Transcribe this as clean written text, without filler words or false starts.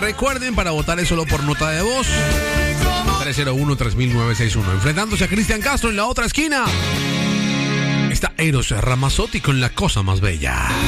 Recuerden, para votar es solo por nota de voz. 301-3961. Enfrentándose a Cristian Castro en la otra esquina está Eros Ramazzotti con La Cosa Más Bella.